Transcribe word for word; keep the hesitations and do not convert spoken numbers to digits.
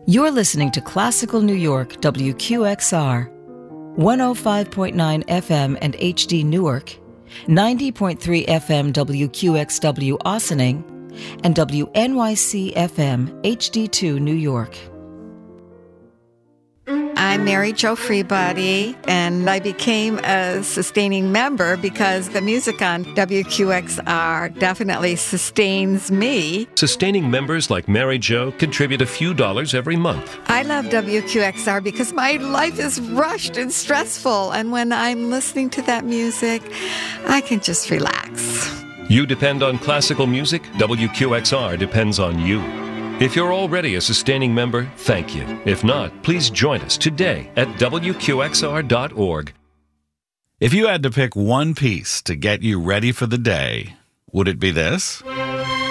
You're listening to Classical New York, W Q X R, one oh five point nine F M and H D Newark, ninety point three F M W Q X W Ossining, and W N Y C F M H D two New York. I'm Mary Jo Freebody, and I became a sustaining member because the music on W Q X R definitely sustains me. Sustaining members like Mary Jo contribute a few dollars every month. I love W Q X R because my life is rushed and stressful, and when I'm listening to that music, I can just relax. You depend on classical music, W Q X R depends on you. If you're already a sustaining member, thank you. If not, please join us today at W Q X R dot org. If you had to pick one piece to get you ready for the day, would it be this?